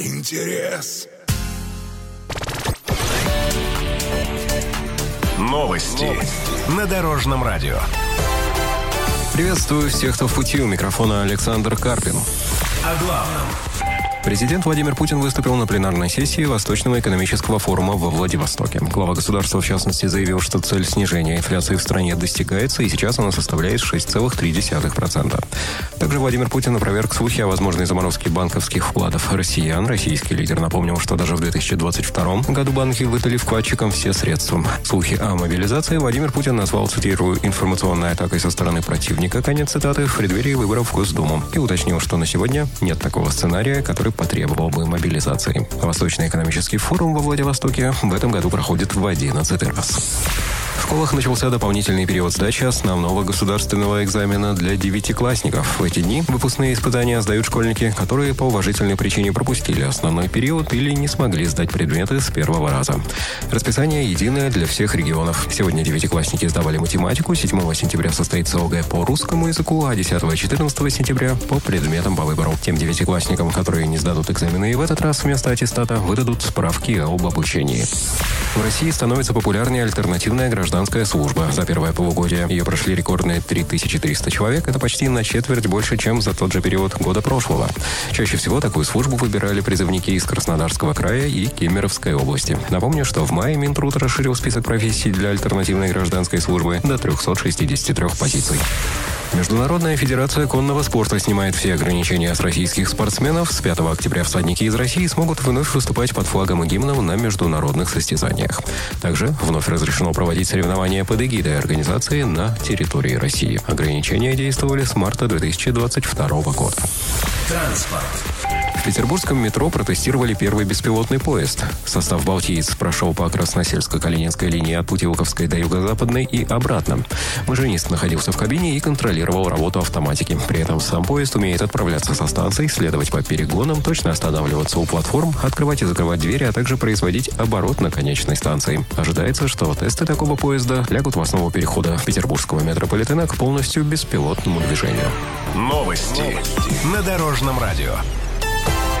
интерес. Новости на Дорожном радио. Приветствую всех, кто в пути. У микрофона Александр Карпин. О главном. Президент Владимир Путин выступил на пленарной сессии Восточного экономического форума во Владивостоке. Глава государства, в частности, заявил, что цель снижения инфляции в стране достигается, и сейчас она составляет 6,3%. Также Владимир Путин опроверг слухи о возможной заморозке банковских вкладов россиян. Российский лидер напомнил, что даже в 2022 году банки выдали вкладчикам все средства. Слухи о мобилизации Владимир Путин назвал, цитирую, «информационной атакой со стороны противника», конец цитаты, в преддверии выборов в Госдуму. И уточнил, что на сегодня нет такого сценария, который потребовал бы мобилизации. Восточный экономический форум во Владивостоке в этом году проходит в 11-й раз. В школах начался дополнительный период сдачи основного государственного экзамена для девятиклассников. В эти дни выпускные испытания сдают школьники, которые по уважительной причине пропустили основной период или не смогли сдать предметы с первого раза. Расписание единое для всех регионов. Сегодня девятиклассники сдавали математику, 7 сентября состоится ОГЭ по русскому языку, а 10-14 сентября по предметам по выбору. Тем девятиклассникам, которые не сдадут экзамены и в этот раз вместо аттестата, выдадут справки об обучении. В России становится популярнее альтернативная гражданская служба. За первое полугодие ее прошли рекордные 3300 человек. Это почти на четверть больше, чем за тот же период года прошлого. Чаще всего такую службу выбирали призывники из Краснодарского края и Кемеровской области. Напомню, что в мае Минтруд расширил список профессий для альтернативной гражданской службы до 363 позиций. Международная федерация конного спорта снимает все ограничения с российских спортсменов. С 5 октября всадники из России смогут вновь выступать под флагом и гимном на международных состязаниях. Также вновь разрешено проводить соревнования под эгидой организации на территории России. Ограничения действовали с марта 2022 года. Транспорт. В петербургском метро протестировали первый беспилотный поезд. Состав «Балтиец» прошел по Красносельско-Калининской линии от Путилковской до Юго-Западной и обратно. Машинист находился в кабине и контролировал работу автоматики. При этом сам поезд умеет отправляться со станций, следовать по перегонам, точно останавливаться у платформ, открывать и закрывать двери, а также производить оборот на конечной станции. Ожидается, что тесты такого поезда лягут в основу перехода петербургского метрополитена к полностью беспилотному движению. Новости на Дорожном радио.